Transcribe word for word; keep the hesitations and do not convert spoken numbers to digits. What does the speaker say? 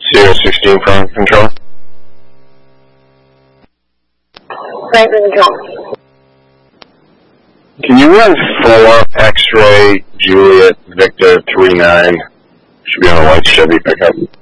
Sierra sixteen from control. Franklin control. Can you run four X-ray Juliet Victor three nine? Should be on a white Chevy pickup.